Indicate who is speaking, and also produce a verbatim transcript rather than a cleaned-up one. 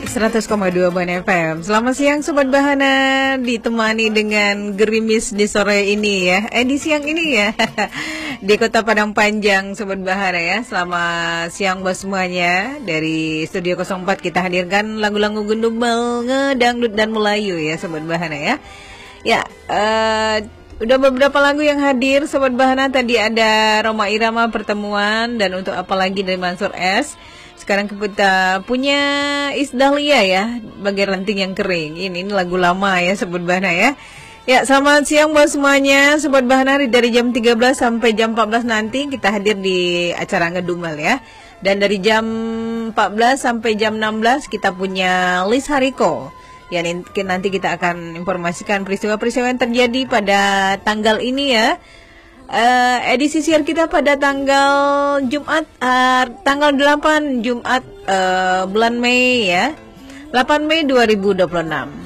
Speaker 1: seratus koma dua Ban F M. Selamat siang Sobat Bahana, ditemani dengan gerimis di sore ini ya. Eh di siang ini ya. Di Kota Padang Panjang Sobat Bahana ya. Selamat siang buat semuanya. Dari Studio nol empat kita hadirkan lagu-lagu gendumel, ngedangdut dan Melayu ya Sobat Bahana ya. Ya, uh, udah beberapa lagu yang hadir Sobat Bahana. Tadi ada Roma Irama Pertemuan, dan untuk apa lagi dari Mansur S. Sekarang kita punya Isdahlia ya, Bagai Ranting Yang Kering. Ini, ini lagu lama ya Sobat Bahana ya. Ya, selamat siang buat semuanya Sobat Bahana. Dari jam tiga belas sampai jam empat belas nanti kita hadir di acara Ngedumel ya. Dan dari jam empat belas sampai jam enam belas kita punya Lis Hariko. Ya, nanti kita akan informasikan peristiwa-peristiwa yang terjadi pada tanggal ini ya. Uh, edisi siar kita pada tanggal Jumat, uh, tanggal delapan Jumat uh, bulan Mei ya, delapan Mei dua ribu dua puluh enam.